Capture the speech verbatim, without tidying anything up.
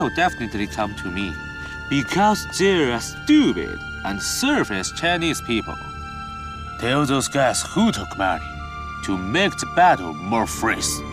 will definitely come to me, because they're stupid and selfish Chinese people. Tell those guys who took money to make the battle more fierce.